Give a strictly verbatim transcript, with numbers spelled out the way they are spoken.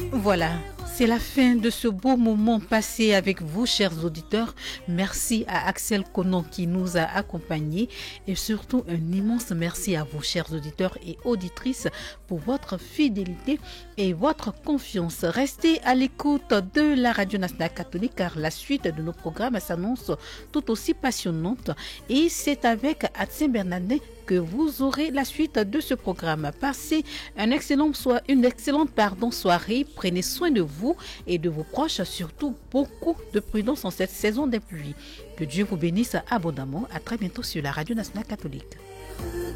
Voilà, c'est la fin de ce beau moment passé avec vous, chers auditeurs. Merci à Axel Konon qui nous a accompagnés et surtout un immense merci à vous, chers auditeurs et auditrices, pour votre fidélité et votre confiance. Restez à l'écoute de la Radio Nationale Catholique car la suite de nos programmes s'annonce tout aussi passionnante et c'est avec Atien Bernadette que vous aurez la suite de ce programme. Passez un excellent soir, une excellente pardon, soirée. Prenez soin de vous et de vos proches, surtout beaucoup de prudence en cette saison des pluies. Que Dieu vous bénisse abondamment. À très bientôt sur la Radio Nationale Catholique.